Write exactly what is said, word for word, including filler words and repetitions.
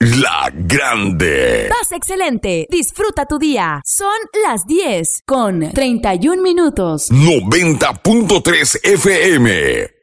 La Grande. Vas excelente. Disfruta tu día. Son las diez con treinta y un minutos. noventa punto tres F M.